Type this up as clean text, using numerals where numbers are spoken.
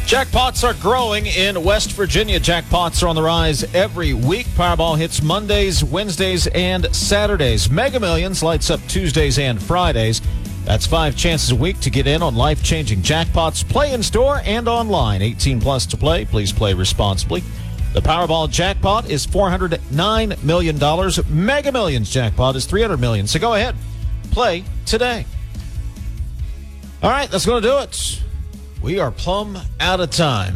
Jackpots are growing in West Virginia. Jackpots are on the rise every week. Powerball hits Mondays, Wednesdays, and Saturdays. Mega Millions lights up Tuesdays and Fridays. That's 5 chances a week to get in on life-changing jackpots. Play in store and online. 18 plus to play. Please play responsibly. The Powerball jackpot is $409 million. Mega Millions jackpot is $300 million. So go ahead, play today. All right, that's going to do it. We are plumb out of time.